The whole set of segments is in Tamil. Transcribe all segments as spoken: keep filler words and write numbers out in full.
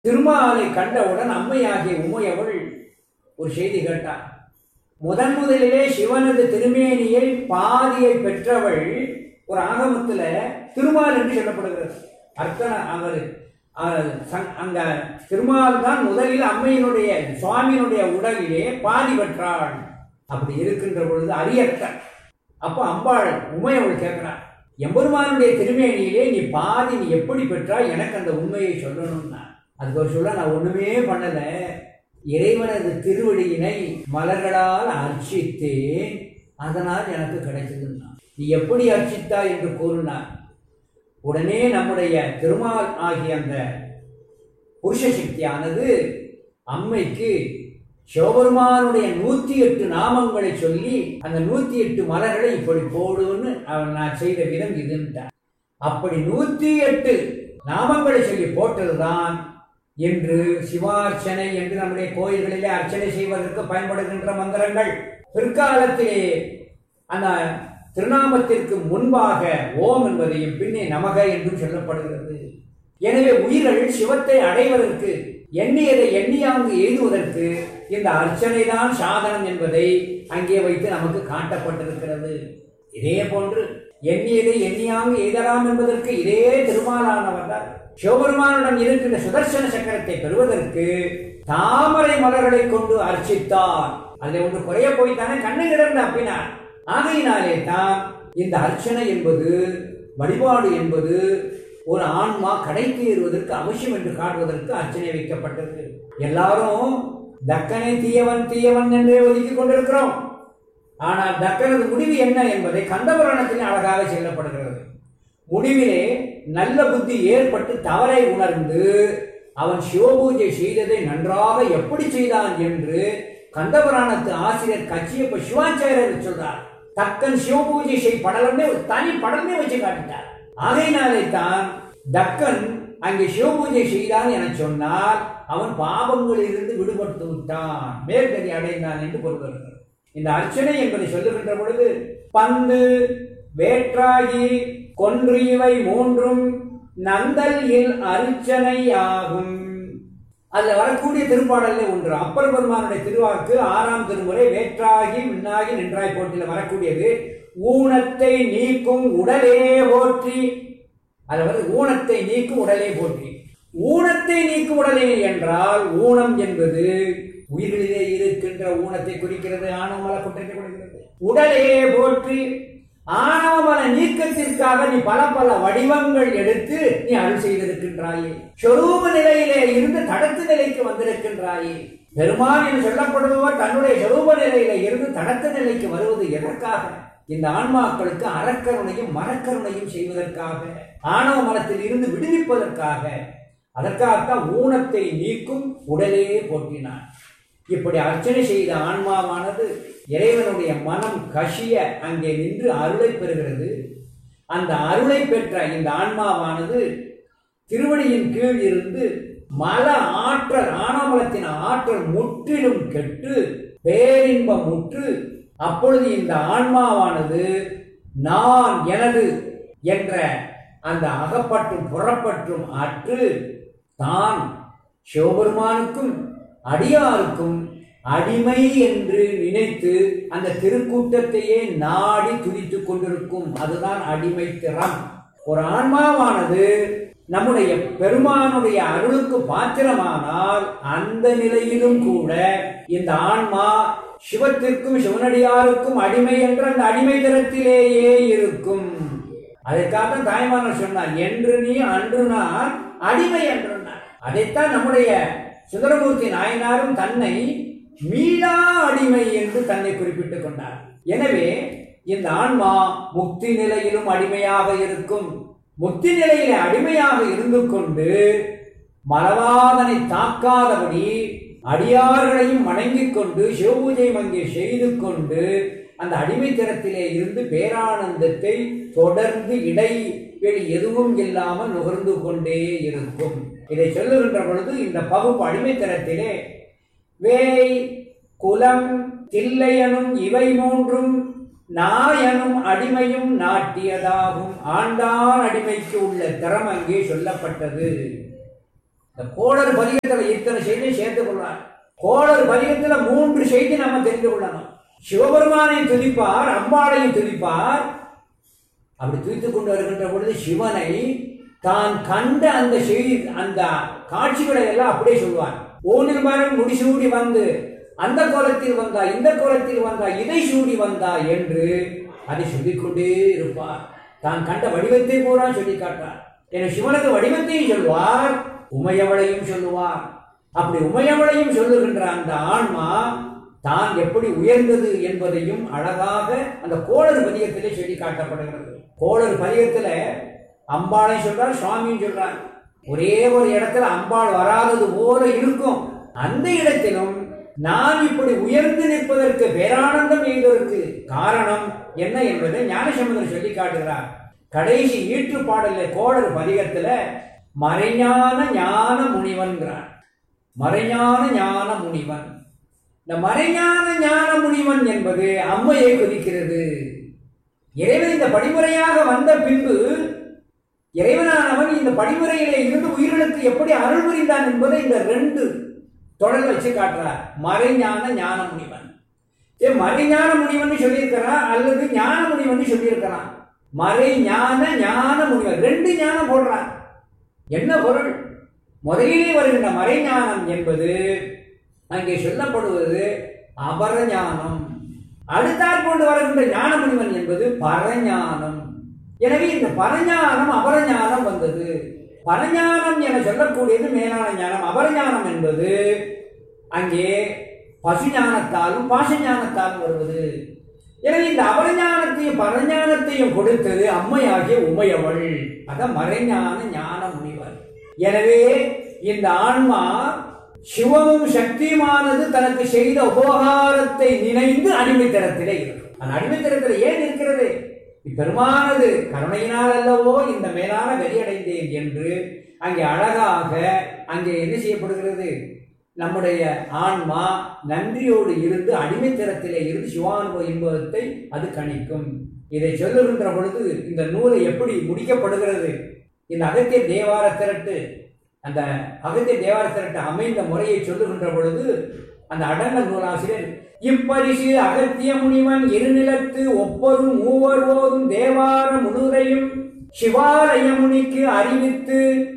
திருமாலை கண்டவுடன் அம்மையாகிய உமையவள் ஒரு செய்தி கேட்டார். முதன் முதலிலே சிவனது திருமேனியை பாதியை பெற்றவள் ஒரு ஆகமத்தில் திருமால் என்று சொல்லப்படுகிறது. அர்த்தன அவர் அங்க திருமால் தான் முதலில் அம்மையினுடைய சுவாமியினுடைய உடலிலே பாதி பெற்றாள். அப்படி இருக்கின்ற பொழுது அரியற்ற அப்போ அம்பாள் உமையவள் கேட்கிறாள், எம்பெருமானுடைய திருமேனியிலே நீ பாதி நீ எப்படி பெற்றாய், எனக்கு அந்த உண்மையை சொல்லணும்னா. அதுக்கு ஒரு சொல்ல, நான் ஒண்ணுமே பண்ணல, இறைவனது திருவடியினை மலர்களால் அர்ச்சித்தேன், அதனால் எனக்கு கிடைச்சதுன்னா. நீ எப்படி அர்ச்சித்தாய் என்று கூறினார். உடனே நம்முடைய திருமால் ஆகிய அந்த புருஷ சக்தியானது அம்மைக்கு சிவபெருமானுடைய நூத்தி எட்டு நாமங்களை சொல்லி அந்த நூத்தி எட்டு மலர்களை இப்படி போடுன்னு அவன் நான் செய்த விதம் இதுன்ட்டான். அப்படி நூத்தி எட்டு நாமங்களை சொல்லி போட்டதுதான் என்று சிவார்ச்சனை என்று நம்முடைய கோயில்களிலே அர்ச்சனை செய்வதற்கு பயன்படுகின்ற மந்திரங்கள். பிற்காலத்திலே அந்த திருநாமத்திற்கு முன்பாக ஓம் என்பதையும் பின்னே நமக என்றும் சொல்லப்படுகிறது. எனவே உயிர்கள் சிவத்தை அடைவதற்கு எண்ணியதை எண்ணியாங்கு எழுதுவதற்கு இந்த அர்ச்சனை தான் சாதனம் என்பதை அங்கே வைத்து நமக்கு காட்டப்பட்டிருக்கிறது. இதே போன்று எண்ணியதை எண்ணியாங்கு எய்தலாம் என்பதற்கு இதே திருமாலானவர் தான் சிவபெருமானுடன் இருக்கின்ற சுதர்சன சக்கரத்தை பெறுவதற்கு தாமரை மலர்களை கொண்டு அர்ச்சித்தார். அதில் ஒன்று குறைய போய்த்தானே கண்ணு கிடந்து அப்பினார். ஆகையினாலே தான் இந்த அர்ச்சனை என்பது, வழிபாடு என்பது ஒரு ஆன்மா கடைக்கு ஏறுவதற்கு அவசியம் என்று காட்டுவதற்கு அர்ச்சனை வைக்கப்பட்டது. எல்லாரும் தக்கனை தீயவன் தீயவன் என்றே ஒதுக்கி கொண்டிருக்கிறோம். ஆனால் தக்கனது முடிவு என்ன என்பதை கந்தபுராணத்தில் அழகாக சொல்லப்படுகிறது. முடிவிலே நல்ல புத்தி ஏற்பட்டு தவறை உணர்ந்து அவன் சிவபூஜை செய்ததை நன்றாக எப்படி செய்தான் என்று கந்தபுராணத்து ஆசிரியர் கச்சியப்ப சிவாச்சாரியர் சொல்றார். தக்கன் சிவபூஜை செய் படலமே ஒரு தனி படமே வச்சு காட்டிட்டார். ஆகையினாலே தான் தக்கன் அங்கே சிவபூஜை செய்தான் என சொன்னால் அவன் பாவங்களிலிருந்து விடுபட்டு விட்டான், மேற்கதி அடைந்தான் என்று பொருள்கிறது. இந்த அர்ச்சனை என்பதை சொல்லுகின்ற பொழுது பந்து வேற்றாகி கொன்று இவை மூன்றும் நந்தல் இல் அர்ச்சனை ஆகும். அதுல வரக்கூடிய திருப்பாடல்ல ஒன்று அப்பர் பெருமானுடைய திருவாக்கு ஆறாம் திருமுறை வேற்றாகி மின்னாகி நின்றாய் போட்டியில் வரக்கூடியது ஊனத்தை நீக்கும் உடலே போற்றி. அது வந்து ஊனத்தை நீக்கும் உடலே போற்றி. ஊனத்தை நீக்கும் உடலே என்றால் ஊனம் என்பது உயிரிலே இருக்கின்ற ஊனத்தை குறிக்கிறது, ஆணவமல குற்றத்தை குறிக்கிறது. உடலே போற்றி ஆணவமல நீக்கத்திற்காக நீ பல பல வடிவங்கள் எடுத்து நீ அருள் செய்திருக்கின்றாயே. சொரூப நிலையிலே இருந்து தடத்து நிலைக்கு வந்திருக்கின்றாயே. பெருமான் என்று சொல்லப்படுபவர் தன்னுடைய சொரூப நிலையில இருந்து தடத்து நிலைக்கு வருவது எதற்காக? இந்த ஆன்மாக்களுக்கு அறக்கருணையும் மரக்கருணையும் செய்வதற்காக, ஆணவ மலத்தில் இருந்து விடுவிப்பதற்காக. அதற்காகத்தான் ஊனத்தை நீக்கும் உடலே போற்றினான். இப்படி அர்ச்சனை செய்த ஆன்மாவானது இறைவனுடைய மனம் கசிய அங்கே நின்று அருளை பெறுகிறது. அந்த அருளை பெற்ற இந்த ஆன்மாவானது திருவடியின் கீழ் இருந்து மல ஆற்றல், ஆணவமலத்தின் ஆற்றல் முற்றிலும் கெட்டு பேரின்பம் முற்று. அப்பொழுது இந்த ஆன்மாவானது நான் எனது என்ற அந்த அகப்பற்றும் புறப்பற்றும் அற்று தான் சிவபெருமானுக்கும் அடியாருக்கும் அடிமை என்று நினைத்து அந்த திருக்கூட்டத்தையே நாடி துதித்துக் கொண்டிருக்கும். அதுதான் அடிமை திறம். ஒரு ஆன்மாவானது நம்முடைய பெருமானுடைய அருளுக்கு பாத்திரமானால் அந்த நிலையிலும் கூட இந்த ஆன்மா சிவத்திற்கும் சிவனடியாருக்கும் அடிமை என்ற அந்த அடிமை திறத்திலேயே இருக்கும். அதற்காக தாய்மானவர் சொன்னார், என்று நீ அன்று நான் அடிமை என்றார். அதைத்தான் நம்முடைய சுந்தரமூர்த்தி நாயனாரும் தன்னை மீளா அடிமை என்று தன்னை குறிப்பிட்டுக் கொண்டார். எனவே இந்த ஆன்மா முக்தி நிலையிலும் அடிமையாக இருக்கும். முக்தி நிலையில அடிமையாக இருந்து கொண்டு மலவாதனை தாக்காதபடி அடியார்களையும் வணங்கிக் கொண்டு சிவபூஜை அங்கே செய்து கொண்டு அந்த அடிமை திறத்திலே இருந்து பேரானந்தத்தை தொடர்ந்து இடைவெளி எதுவும் இல்லாமல் நுகர்ந்து கொண்டே இருக்கும். இதை சொல்லுகின்ற பொழுது இந்த பகுப்பு அடிமை திறத்திலே வேய் குலம் தில்லையனும் இவை மூன்றும் நாயனும் அடிமையும் நாட்டியதாகும். ஆண்டான் அடிமைக்கு உள்ள திறம் அங்கே சொல்லப்பட்டது. இந்த கோளறு பதிகத்துல இத்தனை செய்தியை சேர்த்துக் கொள்வார். கோளறு பதிகத்துல மூன்று செய்தி நம்ம தெரிந்து கொள்ளணும். சிவபெருமானை துதிப்பார், அம்பாளையும் துதிப்பார். அப்படி துதித்துக் கொண்டு வருகின்ற பொழுது சிவனை தான் கண்ட அந்த செய்தி, அந்த காட்சிகளை எல்லாம் அப்படியே சொல்வார். ஊனில் மரம் முடிசூடி வந்து அந்த கோலத்தில் வந்தா, இந்த கோலத்தில் வந்தா, இதை சூடி வந்தா என்று அதை சொல்லிக்கொண்டே இருப்பார். தான் கண்ட வடிவத்தை பூரா சொல்லி காட்டார். என சிவனது வடிவத்தையும் சொல்வார், உமையவளையும் சொல்லுவார். அப்படி உமையவளையும் சொல்லுகின்ற அந்த ஆன்மா தான் எப்படி உயர்ந்தது என்பதையும் அழகாக அந்த கோளறு பதிகத்திலே சொல்லி காட்டப்படுகிறது. கோளறு பதிகத்துல அம்பாளை சொல்றார், சுவாமியும் சொல்றார். ஒரே ஒரு இடத்துல அம்பாள் வராதது போல இருக்கும். அந்த இடத்திலும் நான் இப்படி உயர்ந்து நிற்பதற்கு பேரானந்தம் எய்ததற்கு காரணம் என்ன என்பதை ஞானசம்பந்தர் சொல்லி காட்டுகிறார். கடைசி ஈற்று பாடல கோளறு பதிகத்துல மறைஞான ஞான முனிவன்கிறார். மறைஞான ஞான முனிவன். இந்த மறைஞான ஞான முனிவன் என்பது அம்மையை குறிக்கிறது. இறைவன் இந்த படிமுறையாக வந்த பின்பு இறைவனானவன் இந்த படிமுறையிலே இருந்து உயிர்களுக்கு எப்படி அருள் புரிந்தான் என்பதை இந்த ரெண்டு தொடர் வச்சு காட்டுறார். மறைஞான ஞான முனிவன். மறைஞான முனிவன் சொல்லியிருக்கிறான் அல்லது ஞான முனிவன் சொல்லியிருக்கிறான். மறை ஞான ஞான முனிவன் ரெண்டு ஞானம் போடுறான். என்ன பொருள்? முதலிலே வருகின்ற மறைஞானம் என்பது அங்கே சொல்லப்படுவது அபரஞானம். அடுத்தாற் கொண்டு வருகின்ற ஞான முனிவன் என்பது பரஞானம். எனவே இந்த பரஞானம் அபரஞானம் வந்தது. பரஞானம் என சொல்லக்கூடியது மேலான ஞானம். அபரஞானம் என்பது அங்கே பசுஞானத்தாலும் பாசஞானத்தாலும் வருவது. எனவே இந்த அபரஞானத்தையும் பரஞானத்தையும் கொடுத்தது அம்மையாகிய உமையவள். அதான் மறைஞான ஞான முனிவர். எனவே இந்த ஆன்மா சிவமும் சக்தியுமானது தனக்கு செய்த உபகாரத்தை நினைந்து அடிமைத்தரத்திலே இருக்கும். அந்த அடிமைத்தரத்தில் ஏன் இருக்கிறது? பெருமானது கருணையினால் அல்லவோ இந்த மேலான கதியடைந்தேன் என்று அங்கே அழகாக அங்கே என்ன செய்யப்படுகிறது? நம்முடைய ஆன்மா நன்றியோடு இருந்து அடிமைத்தரத்திலே இருந்து சிவானுபவ இன்பத்தை அது கணிக்கும். இதை சொல்லுகின்ற பொழுது இந்த நூலை எப்படி முடிக்கப்படுகிறது? இந்த அகத்திய தேவார திரட்டு, அந்த அகத்திய தேவார திரட்டு அமைந்த முறையை சொல்லுகின்ற பொழுது அந்த அடங்கல் நூலாசிரியர் இப்பரிசு அகத்திய முனிவன் இருநிலத்து ஒப்பொரும் மூவர் ஓதும் தேவார முழுதையும் சிவாலய முனிக்கு அறிவித்து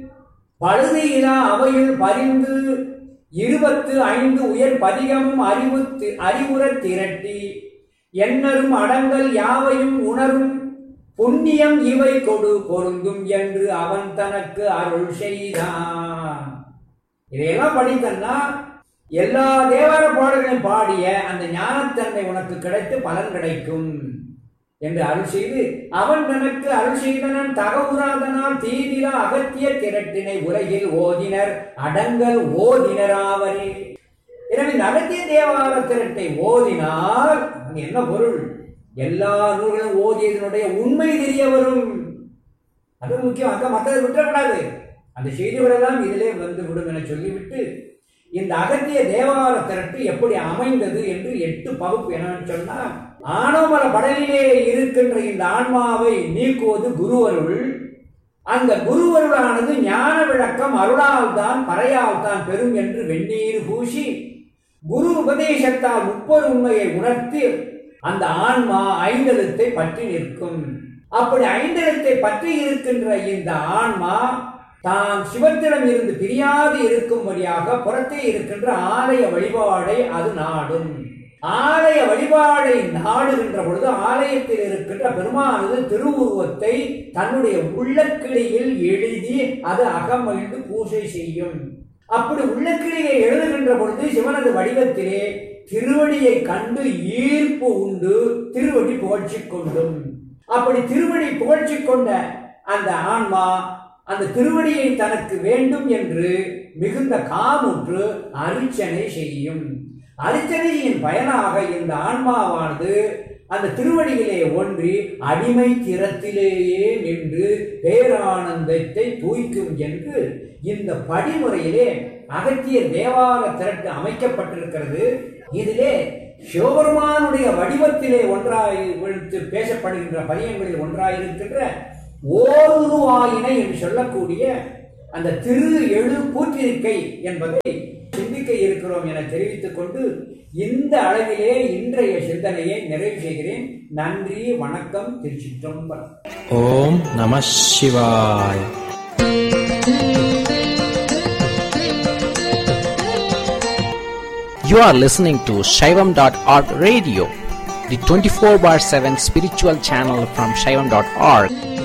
பழுதியிலா அவையில் பரிந்து இருபத்து ஐந்து உயர் பதிகமும் அறிவுத்து அறிவுறத் திரட்டி எண்ணரும் அடங்கல் யாவையும் உணரும் புண்ணியம் இவை கொடு பொருந்தும் என்று அவன் தனக்கு அருள் செய்தான். இதையெல்லாம் படித்தன்னா எல்லா தேவார பாடல்களையும் பாடிய அந்த ஞானத்தன்மை உனக்கு கிடைத்து பலன் கிடைக்கும் என்று அருள் செய்து அவன் தனக்கு அருள் செய்தனன் தகவுராதனால் தீதிலா அகத்திய திரட்டினை உலகில் ஓதினர் அடங்கல் ஓதினராவரே. எனவே இந்த அகத்திய தேவார திரட்டை ஓதினால் என்ன பொருள்? எல்லா நூல்களும் ஓதியதனுடைய உண்மை தெரிய வரும். அது முக்கியம். அங்க மற்றதை விட்டுறக்கூடாது. அந்த செய்திகளெல்லாம் இதிலே வந்து விடும் என சொல்லிவிட்டு இந்த அகத்திய தேவார திரட்டு எப்படி அமைந்தது என்று எட்டு பகுப்பு என்னன்னு சொன்னா, ஆணவமல படலிலே இருக்கின்ற இந்த ஆன்மாவை நீக்குவது குருவருள். அந்த குருவருளானது ஞான விளக்கம் அருளால் தான் பறையால் தான் பெறும் என்று வெந்நீர் பூசி குரு உபதேசத்தால் முப்பொரு உண்மையை உணர்த்தி அந்த ஆன்மா ஐந்தெழுத்தை பற்றி நிற்கும். அப்படி ஐந்தெழுத்தை பற்றி இருக்கின்ற இந்த ஆன்மா தான் சிவத்திடம் இருந்து பிரியாது இருக்கும்படியாக புறத்தே இருக்கின்ற ஆலய வழிபாடை அது நாடும். ஆலய வழிபாடை நாடுகின்ற பொழுது ஆலயத்தில் இருக்கின்ற பெருமானது திருவுருவத்தை தன்னுடைய உள்ளக்கிளியில் எழுதி அது அகமகிழ்ந்து பூஜை செய்யும். அப்படி உள்ளக்கிளியை எழுதுகின்ற பொழுது சிவனது வடிவத்திலே திருவடியை கண்டு ஈர்ப்பு உண்டு, திருவடி புகழ்ச்சி கொண்டும். அப்படி திருவடி புகழ்ச்சி கொண்ட அந்த ஆன்மா அந்த திருவடியை தனக்கு வேண்டும் என்று மிகுந்த காமுற்று அர்ச்சனை செய்யும். அர்ச்சனையின் பயனாக இந்த ஆன்மாவானது அந்த திருவடியிலே ஒன்றி அடிமை திறத்திலேயே நின்று பேரானந்தத்தை தூய்க்கும் என்று இந்த படிமுறையிலே அகத்திய தேவார திரட்டு அமைக்கப்பட்டிருக்கிறது. இதிலே சிவபெருமானுடைய வடிவத்திலே ஒன்றாய் விழுத்து பேசப்படுகின்ற பதியங்களில் ஒன்றாயிருக்கின்ற ஓருருவாயினை என்று சொல்லக்கூடிய அந்த திரு எழு கூற்றிருக்கை என்பதை சிந்திக்க இருக்கிறோம் என தெரிவித்துக் கொண்டு இந்த அளவிலே இன்றைய சிந்தனையை நிறைவு செய்கிறேன். நன்றி, வணக்கம், திருச்சிற்றம்பலம். ஓம் நம சிவாய். You are listening to Shaivam dot org radio, the twenty-four bar seven spiritual channel from Shaivam dot org.